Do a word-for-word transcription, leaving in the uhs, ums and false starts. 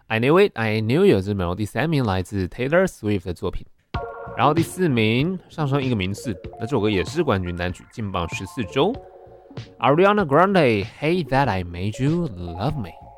I Knew It, I Knew You 这首第三名来自 Taylor Swift 的作品。然后第四名上升一个名次，那这首歌也是冠军单曲，进榜十四周。Ariana Grande, Hey That I Made You Love Me。